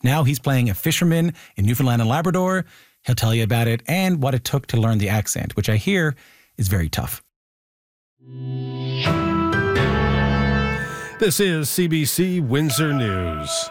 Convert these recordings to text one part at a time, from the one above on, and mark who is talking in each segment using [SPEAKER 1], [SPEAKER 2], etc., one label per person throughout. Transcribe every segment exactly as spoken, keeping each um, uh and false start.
[SPEAKER 1] Now he's playing a fisherman in Newfoundland and Labrador. He'll tell you about it and what it took to learn the accent, which I hear is very tough.
[SPEAKER 2] This is C B C Windsor News.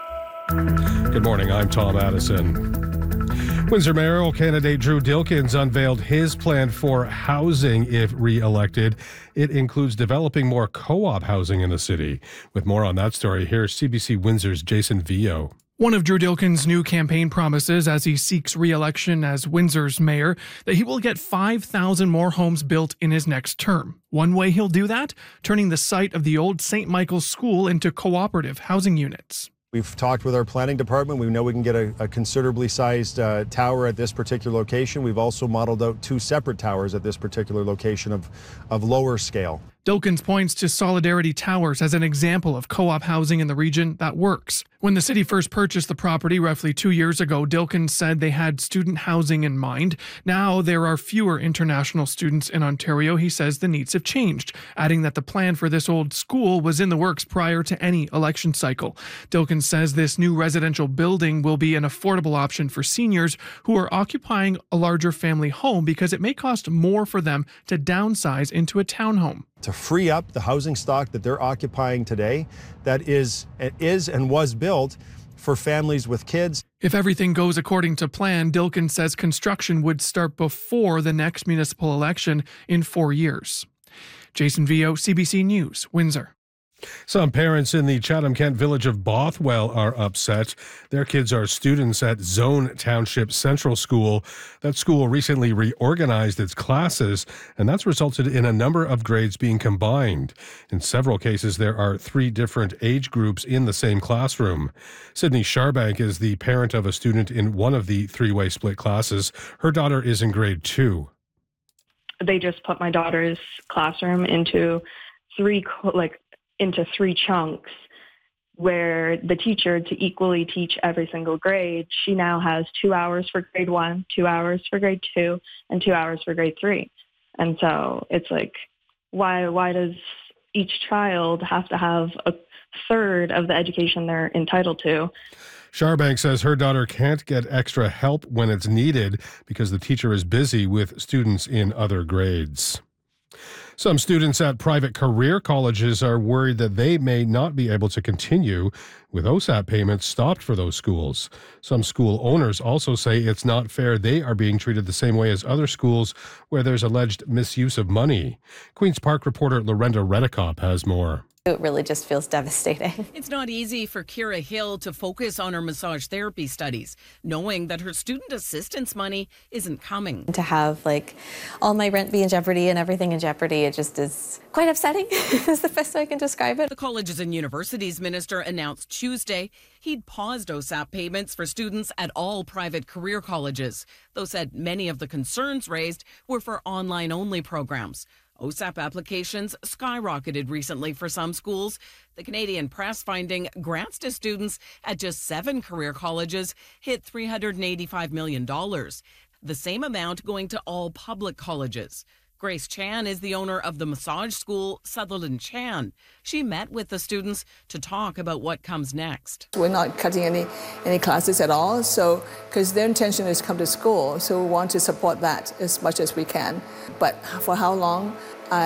[SPEAKER 2] Good morning, I'm Tom Addison. Windsor mayoral candidate Drew Dilkens unveiled his plan for housing if re-elected. It includes developing more co-op housing in the city. With more on that story, here's C B C Windsor's Jason Vio.
[SPEAKER 3] One of Drew Dilkens' new campaign promises as he seeks re-election as Windsor's mayor, that he will get five thousand more homes built in his next term. One way he'll do that, turning the site of the old Saint Michael's School into cooperative housing units.
[SPEAKER 4] We've talked with our planning department. We know we can get a, a considerably sized uh, tower at this particular location. We've also modeled out two separate towers at this particular location of, of lower scale.
[SPEAKER 3] Dilkens points to Solidarity Towers as an example of co-op housing in the region that works. When the city first purchased the property roughly two years ago, Dilkens said they had student housing in mind. Now there are fewer international students in Ontario. He says the needs have changed, adding that the plan for this old school was in the works prior to any election cycle. Dilkens says this new residential building will be an affordable option for seniors who are occupying a larger family home because it may cost more for them to downsize into a townhome.
[SPEAKER 4] To free up the housing stock that they're occupying today that is, is and was built for families with kids.
[SPEAKER 3] If everything goes according to plan, Dilkens says construction would start before the next municipal election in four years. Jason Vio, C B C News, Windsor.
[SPEAKER 2] Some parents in the Chatham-Kent village of Bothwell are upset. Their kids are students at Zone Township Central School. That school recently reorganized its classes, and that's resulted in a number of grades being combined. In several cases, there are three different age groups in the same classroom. Sydney Sharbank is the parent of a student in one of the three-way split classes. Her daughter is in grade two.
[SPEAKER 5] They just put my daughter's classroom into three, like, into three chunks where the teacher, to equally teach every single grade, she now has two hours for grade one, two hours for grade two, and two hours for grade three. And so it's like, why why does each child have to have a third of the education they're entitled to?
[SPEAKER 2] Sharbank says her daughter can't get extra help when it's needed because the teacher is busy with students in other grades. Some students at private career colleges are worried that they may not be able to continue with O S A P payments stopped for those schools. Some school owners also say it's not fair they are being treated the same way as other schools where there's alleged misuse of money. Queen's Park reporter Lorenda Redekop has more.
[SPEAKER 6] It really just feels devastating.
[SPEAKER 7] It's not easy for Kira Hill to focus on her massage therapy studies, knowing that her student assistance money isn't coming.
[SPEAKER 6] To have like all my rent be in jeopardy and everything in jeopardy, it just is quite upsetting, is the best way I can describe it.
[SPEAKER 7] The Colleges and Universities Minister announced Tuesday he'd paused O S A P payments for students at all private career colleges, though said many of the concerns raised were for online-only programs. O S A P applications skyrocketed recently for some schools. The Canadian Press finding grants to students at just seven career colleges hit three hundred eighty-five million dollars, the same amount going to all public colleges. Grace Chan is the owner of the massage school Sutherland Chan. She met with the students to talk about what comes next.
[SPEAKER 8] We're not cutting any any classes at all, so because their intention is to come to school, so we want to support that as much as we can. But for how long,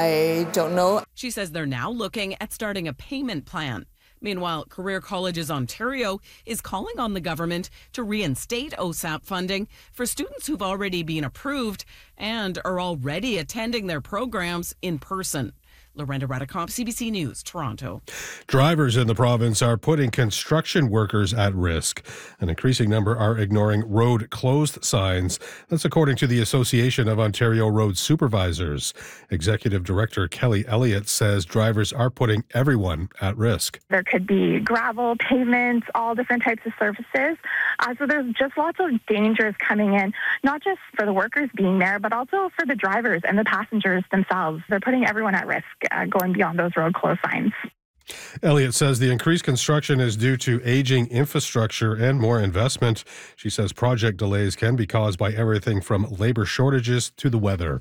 [SPEAKER 8] I don't know.
[SPEAKER 7] She says they're now looking at starting a payment plan. Meanwhile, Career Colleges Ontario is calling on the government to reinstate O S A P funding for students who've already been approved and are already attending their programs in person. Lorenda Redekop, C B C News, Toronto.
[SPEAKER 2] Drivers in the province are putting construction workers at risk. An increasing number are ignoring road closed signs. That's according to the Association of Ontario Road Supervisors. Executive Director Kelly Elliott says drivers are putting everyone at risk.
[SPEAKER 9] There could be gravel, pavements, all different types of surfaces. Uh, so there's just lots of dangers coming in, not just for the workers being there, but also for the drivers and the passengers themselves. They're putting everyone at risk. Uh, going beyond those road closed signs.
[SPEAKER 2] Elliott says the increased construction is due to aging infrastructure and more investment. She says project delays can be caused by everything from labor shortages to the weather.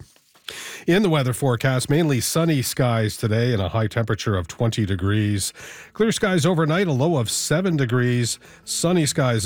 [SPEAKER 2] In the weather forecast, mainly sunny skies today and a high temperature of twenty degrees. Clear skies overnight, a low of seven degrees. Sunny skies